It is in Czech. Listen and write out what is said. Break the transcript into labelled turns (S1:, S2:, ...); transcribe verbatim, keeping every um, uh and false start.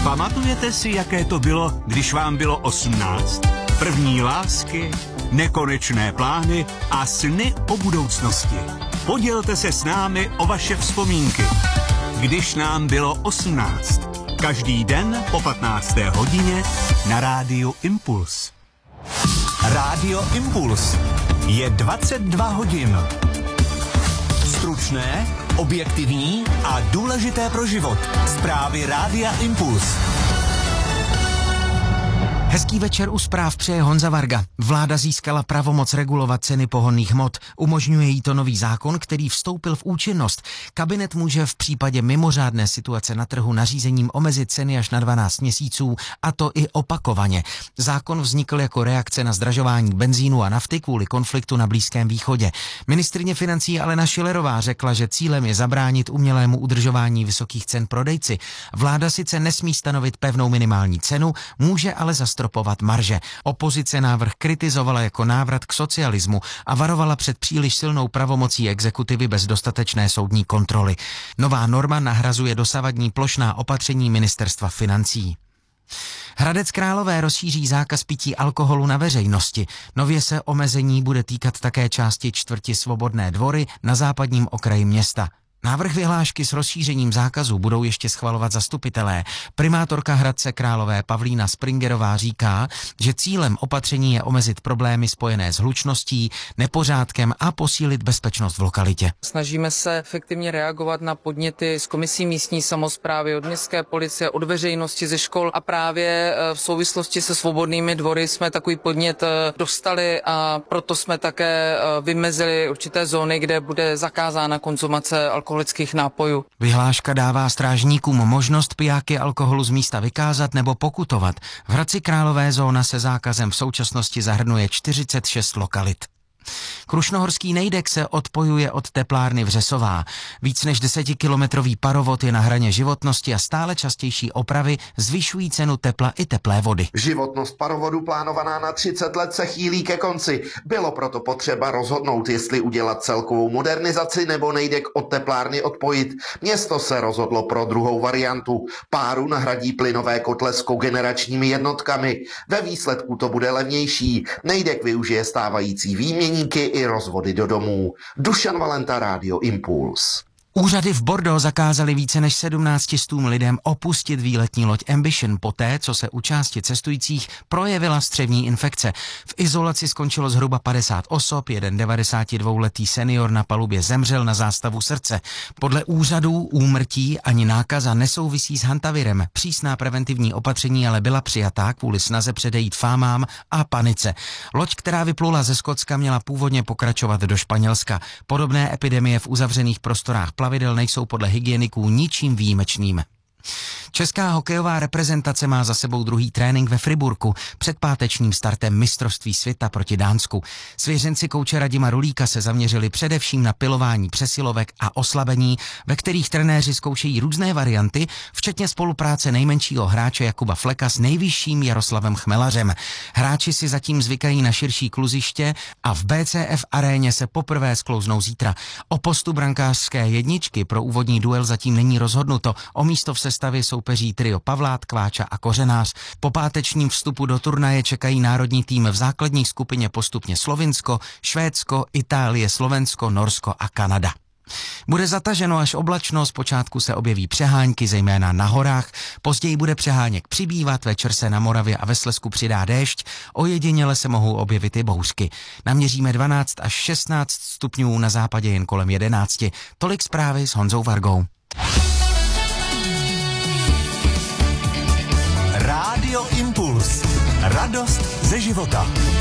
S1: Pamatujete si, jaké to bylo, když vám bylo osmnáct? První lásky, nekonečné plány a sny o budoucnosti. Podělte se s námi o vaše vzpomínky. Když nám bylo osmnáct. Každý den po patnácté hodině na Rádiu Impuls. Rádio Impuls. Je dvacet dva hodin. Stručné, objektivní a důležité pro život. Zprávy Rádia Impuls.
S2: Hezký večer u zpráv přeje Honza Varga. Vláda získala pravomoc regulovat ceny pohonných hmot. Umožňuje jí to nový zákon, který vstoupil v účinnost. Kabinet může v případě mimořádné situace na trhu nařízením omezit ceny až na dvanáct měsíců, a to i opakovaně. Zákon vznikl jako reakce na zdražování benzínu a nafty kvůli konfliktu na Blízkém východě. Ministryně financí Alena Schillerová řekla, že cílem je zabránit umělému udržování vysokých cen prodejci. Vláda sice nesmí stanovit pevnou minimální cenu, může ale zastropovat marže. Opozice návrh kritizovala jako návrat k socialismu a varovala před příliš silnou pravomocí exekutivy bez dostatečné soudní kontroly. Nová norma nahrazuje dosavadní plošná opatření ministerstva financí. Hradec Králové rozšíří zákaz pití alkoholu na veřejnosti. Nově se omezení bude týkat také části čtvrti Svobodné dvory na západním okraji města. Návrh vyhlášky s rozšířením zákazu budou ještě schvalovat zastupitelé. Primátorka Hradce Králové Pavlína Springerová říká, že cílem opatření je omezit problémy spojené s hlučností, nepořádkem a posílit bezpečnost v lokalitě.
S3: Snažíme se efektivně reagovat na podněty z komisí místní samosprávy, od městské policie, od veřejnosti, ze škol, a právě v souvislosti se Svobodnými dvory jsme takový podnět dostali a proto jsme také vymezili určité zóny, kde bude zakázána konzumace alkoholu. nápojů.
S2: Vyhláška dává strážníkům možnost pijáky alkoholu z místa vykázat nebo pokutovat. V Hradci Králové zóna se zákazem v současnosti zahrnuje čtyřicet šest lokalit. Krušnohorský Nejdek se odpojuje od teplárny Vřesová. Víc než desetikilometrový parovod je na hraně životnosti a stále častější opravy zvyšují cenu tepla i teplé vody.
S4: Životnost parovodu plánovaná na třicet let se chýlí ke konci. Bylo proto potřeba rozhodnout, jestli udělat celkovou modernizaci nebo Nejdek od teplárny odpojit. Město se rozhodlo pro druhou variantu. Páru nahradí plynové kotle s kogeneračními jednotkami. Ve výsledku to bude levnější. Nejdek využije stávající výmění i rozvody do domů. Dušan Valenta, Rádio Impuls.
S2: Úřady v Bordeaux zakázaly více než sedmnácti stům lidem opustit výletní loď Ambition poté, co se u části cestujících projevila střevní infekce. V izolaci skončilo zhruba padesát osob, jeden devadesátidvouletý senior na palubě zemřel na zástavu srdce. Podle úřadů úmrtí ani nákaza nesouvisí s hantavirem. Přísná preventivní opatření ale byla přijatá kvůli snaze předejít fámám a panice. Loď, která vyplula ze Skotska, měla původně pokračovat do Španělska. Podobné epidemie v uzavřených prostorách plavidel nejsou podle hygieniků ničím výjimečným. Česká hokejová reprezentace má za sebou druhý trénink ve Friburku před pátečním startem mistrovství světa proti Dánsku. Svěřenci kouče Radima Rulíka se zaměřili především na pilování přesilovek a oslabení, ve kterých trenéři zkoušejí různé varianty, včetně spolupráce nejmenšího hráče Jakuba Fleka s nejvyšším Jaroslavem Chmelařem. Hráči si zatím zvykají na širší kluziště a v B C F aréně se poprvé sklouznou zítra. O postu brankářské jedničky pro úvodní duel zatím není rozhodnuto. O místo v sestavě soupeří trio Pavlát, Kváča a Kořenář. Po pátečním vstupu do turnaje čekají národní tým v základní skupině postupně Slovinsko, Švédsko, Itálie, Slovensko, Norsko a Kanada. Bude zataženo až oblačno, zpočátku se objeví přehánky, zejména na horách, později bude přeháněk přibývat, večer se na Moravě a ve Slezsku přidá déšť, ojediněle se mohou objevit i bouřky. Naměříme dvanáct až šestnáct stupňů, na západě jen kolem jedenácti. Tolik zprávy s Honzou Vargou.
S1: Rádio Impuls. Radost ze života.